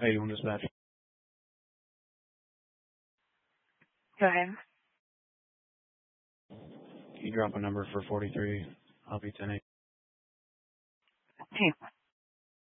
Hey, on dispatch. Go ahead. You drop a number for 43. I'll be 10-8. Hey,